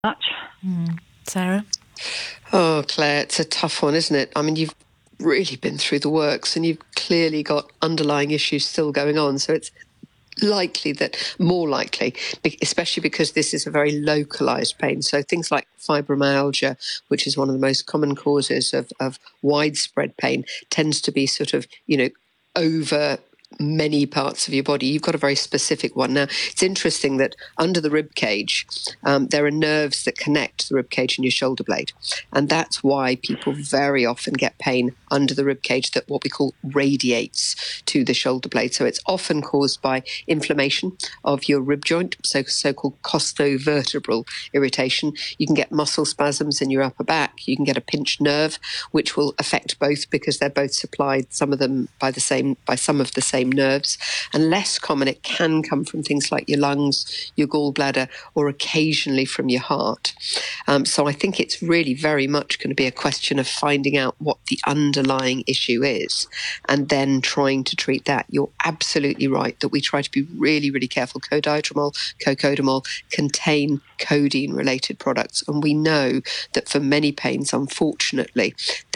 Much. Sarah? Oh, Claire, it's a tough one, isn't it? I mean, you've really been through the works and you've clearly got underlying issues still going on. So it's more likely, especially because this is a very localized pain. So things like fibromyalgia, which is one of the most common causes of widespread pain, tends to be sort of, over many parts of your body. You've got a very specific one. Now, it's interesting that under the rib cage, there are nerves that connect the rib cage and your shoulder blade. And that's why people very often get pain under the rib cage that what we call radiates to the shoulder blade. So it's often caused by inflammation of your rib joint, so-called costovertebral irritation. You can get muscle spasms in your upper back. You can get a pinched nerve, which will affect both because they're both supplied, some of them by some of the same nerves. And less common, it can come from things like your lungs, your gallbladder, or occasionally from your heart. So I think it's really very much going to be a question of finding out what the underlying issue is and then trying to treat that. You're absolutely right that we try to be really, really careful. Codiatramol, cocodamol contain codeine-related products, and we know that for many pains, unfortunately,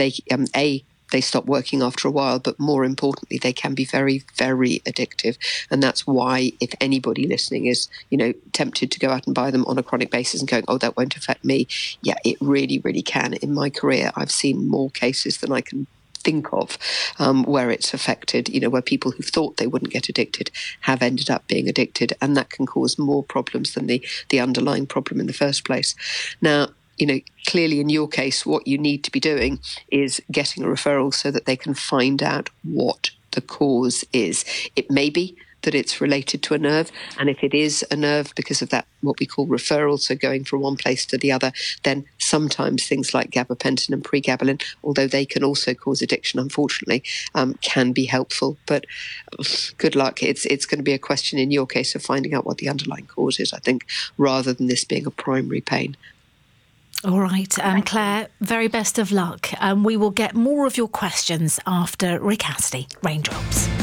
they stop working after a while, but more importantly, they can be very, very addictive. And that's why if anybody listening is, tempted to go out and buy them on a chronic basis and going, oh, that won't affect me. Yeah, it really, really can. In my career, I've seen more cases than I can think of where it's affected, where people who thought they wouldn't get addicted have ended up being addicted. And that can cause more problems than the underlying problem in the first place. Now, clearly in your case, what you need to be doing is getting a referral so that they can find out what the cause is. It may be that it's related to a nerve, and if it is a nerve because of that, what we call referral, so going from one place to the other, then sometimes things like gabapentin and pregabalin, although they can also cause addiction, unfortunately, can be helpful. But good luck. It's going to be a question in your case of finding out what the underlying cause is, I think, rather than this being a primary pain. All right, Claire, very best of luck. We will get more of your questions after Rick Astley, Raindrops.